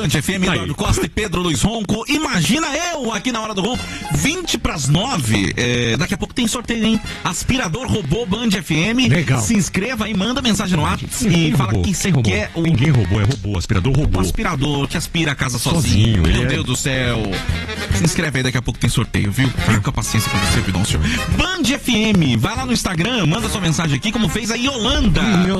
Band FM, Eduardo Costa e Pedro Luiz Ronco. Imagina eu aqui na hora do Ronco. 20:09. Daqui a pouco tem sorteio, hein? Aspirador robô Band FM. Legal. Se inscreva aí, manda mensagem no WhatsApp e fala que você quer o... Ninguém roubou, é robô, aspirador robô. O aspirador que aspira a casa sozinho. Meu Deus do céu. Se inscreve aí, daqui a pouco tem sorteio, viu? Fica com a paciência com você, Vidoncio. Band FM, vai lá no Instagram, manda sua mensagem aqui, como fez a Yolanda.